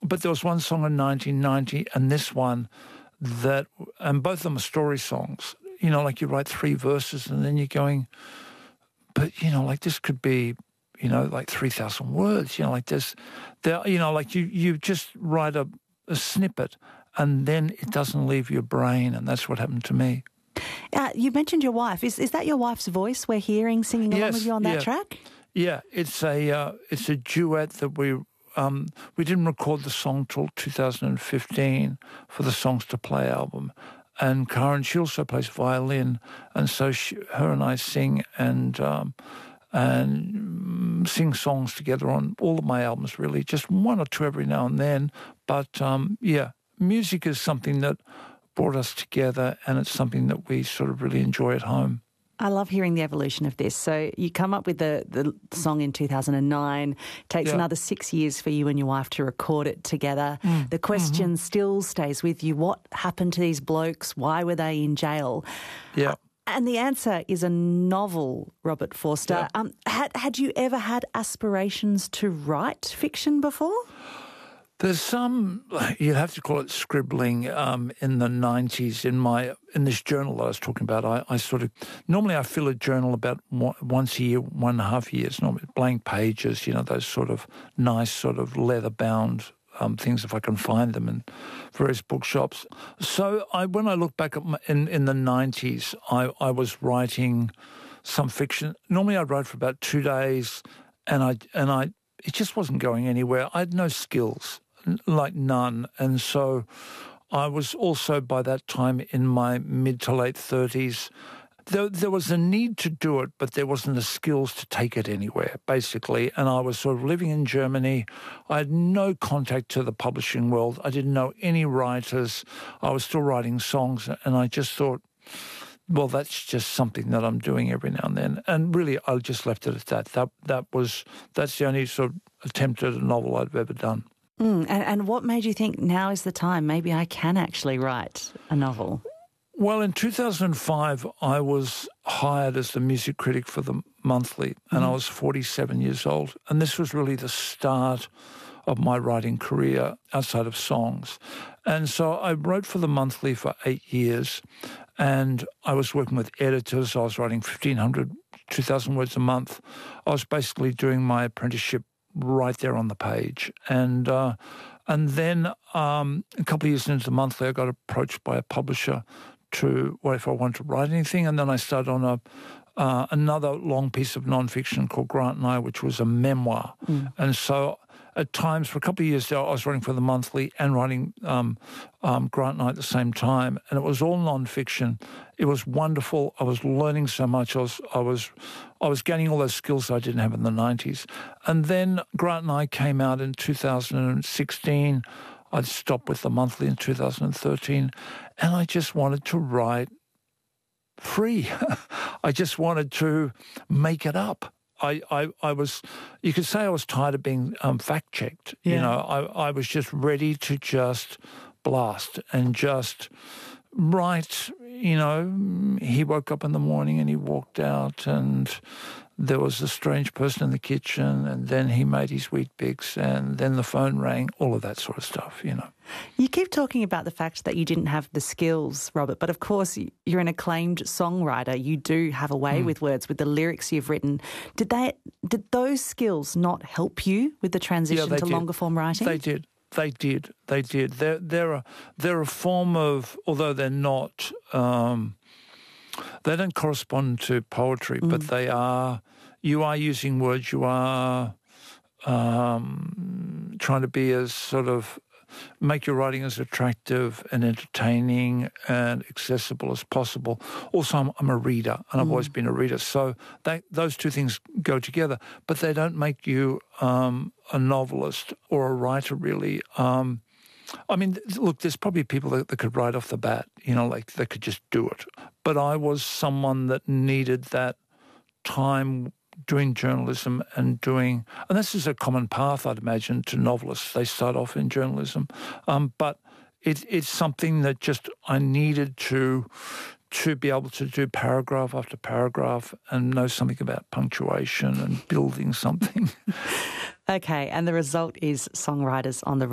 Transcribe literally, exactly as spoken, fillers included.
but there was one song in nineteen ninety and this one that, and both of them are story songs. You know, like you write three verses and then you're going, but, you know, like this could be, you know, like three thousand words, you know, like this, there, you know, like you, you just write a, a snippet and then it doesn't leave your brain, and that's what happened to me. Uh, you mentioned your wife. Is is that your wife's voice we're hearing singing along Yes, with you on that yeah. track? Yeah, it's a uh, it's a duet that we um, we didn't record the song till two thousand fifteen for the Songs to Play album, and Karen, she also plays violin, and so she, her and I sing and um, and sing songs together on all of my albums. Really, just one or two every now and then, but um, yeah, music is something that brought us together, and it's something that we sort of really enjoy at home. I love hearing the evolution of this. So you come up with the, the song in two thousand nine. It takes Yeah. another six years for you and your wife to record it together. Mm. The question mm-hmm. still stays with you. What happened to these blokes? Why were they in jail? Yeah. Uh, and the answer is a novel, Robert Forster. Yeah. Um, had, had you ever had aspirations to write fiction before? There's some, you'd have to call it scribbling, um, in the nineties in my, in this journal that I was talking about. I, I sort of, normally I fill a journal about one, once a year, one and a half years, normally blank pages, you know, those sort of nice sort of leather-bound um, things if I can find them in various bookshops. So I, when I look back at my, in, in the nineties, I, I was writing some fiction. Normally I'd write for about two days and I, and I, it just wasn't going anywhere. I had no skills. Like none. And so I was also by that time in my mid to late thirties. There, there was a need to do it, but there wasn't the skills to take it anywhere, basically. And I was sort of living in Germany. I had no contact to the publishing world. I didn't know any writers. I was still writing songs, and I just thought, well, that's just something that I'm doing every now and then. And really, I just left it at that. That that was that's the only sort of attempt at a novel I've ever done. Mm, and, and what made you think now is the time? Maybe I can actually write a novel. Well, in two thousand five, I was hired as the music critic for the Monthly, and mm. I was forty-seven years old. And this was really the start of my writing career outside of songs. And so I wrote for the Monthly for eight years, and I was working with editors. I was writing fifteen hundred, two thousand words a month. I was basically doing my apprenticeship right there on the page. And uh, and then um, a couple of years into the Monthly, I got approached by a publisher to, what if I wanted to write anything, and then I started on a uh, another long piece of nonfiction called Grant and I, which was a memoir. Mm. And so at times, for a couple of years there, I was writing for the Monthly and writing um, um, Grant and I at the same time, and it was all nonfiction. It was wonderful. I was learning so much. I was, I was, I was gaining all those skills I didn't have in the nineties. And then Grant and I came out in two thousand sixteen. I'd stopped with the Monthly in two thousand thirteen, and I just wanted to write free. I just wanted to make it up. I, I, I was, you could say I was tired of being um, fact-checked. Yeah. You know, I, I was just ready to just blast and just write, you know, he woke up in the morning and he walked out and there was a strange person in the kitchen, and then he made his wheat bix, and then the phone rang, all of that sort of stuff, you know. You keep talking about the fact that you didn't have the skills, Robert, but of course you're an acclaimed songwriter. You do have a way mm. with words, with the lyrics you've written. Did they, did those skills not help you with the transition yeah, to did. longer form writing? They did. They did. They did. They're, they're, a, they're a form of, although they're not... Um, they don't correspond to poetry, mm. but they are, you are using words, you are um, trying to be as sort of, make your writing as attractive and entertaining and accessible as possible. Also, I'm, I'm a reader, and I've mm. always been a reader, so they, those two things go together, but they don't make you um, a novelist or a writer, really. Um, I mean, look, there's probably people that, that could write off the bat, you know, like they could just do it. But I was someone that needed that time doing journalism and doing, and this is a common path, I'd imagine, to novelists. They start off in journalism. Um, but it, it's something that just I needed to to be able to do paragraph after paragraph and know something about punctuation and building something. Okay, and the result is Songwriters on the